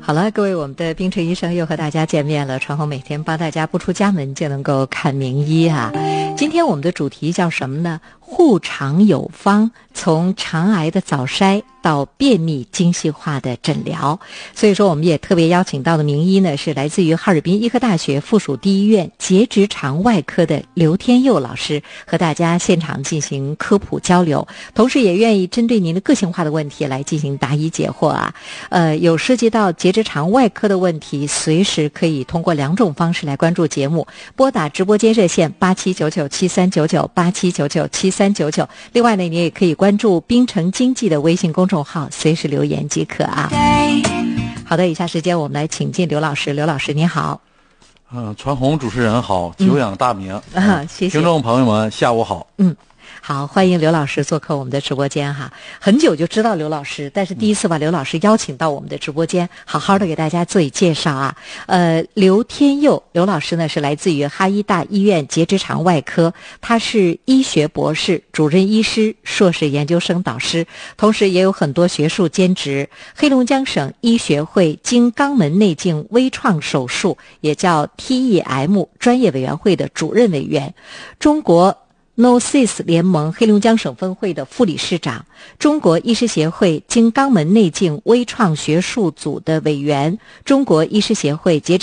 好了，各位，我们的冰城医生又和大家见面了。传红每天帮大家不出家门就能够看名医啊。今天我们的主题叫什么呢？护肠有方，从肠癌的早筛到便秘精细化的诊疗。所以说我们也特别邀请到的名医呢，是来自于哈尔滨医科大学附属第一医院结直肠外科的刘天佑老师，和大家现场进行科普交流，同时也愿意针对您的个性化的问题来进行答疑解惑啊。有涉及到结直肠外科的问题，随时可以通过2种方式来关注节目，拨打直播间热线87997399 87997399，另外呢，你也可以关注冰城经济的微信公众号，随时留言即可啊。好的，以下时间我们来请进刘老师。刘老师你好。 传红主持人好，久仰大名。 谢谢。 听众朋友们下午好。 好，欢迎刘老师做客我们的直播间哈。很久就知道刘老师，但是第一次把刘老师邀请到我们的直播间，好好的给大家做一介绍啊。刘天佑刘老师呢是来自于哈医大医院结直肠外科，他是医学博士、主任医师、硕士研究生导师，同时也有很多学术兼职。黑龙江省医学会经肛门内镜微创手术，也叫 TEM 专业委员会的主任委员，中国NoCIS 联盟黑龙江省分会的副理事长，中国医师协会经肛门内镜微创学术组的委员，中国医师协会结直